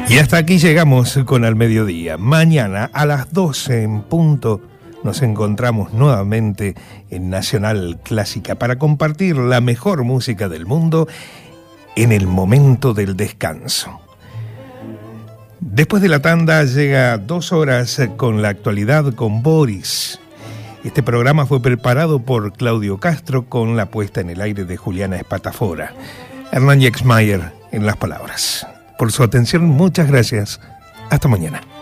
Y hasta aquí llegamos con Al Mediodía. Mañana a las 12 en punto nos encontramos nuevamente en Nacional Clásica para compartir la mejor música del mundo en el momento del descanso. Después de la tanda llega 2 horas con la actualidad con Boris. Este programa fue preparado por Claudio Castro con la puesta en el aire de Juliana Espatafora. Hernán Yexmayer en las palabras. Por su atención, muchas gracias. Hasta mañana.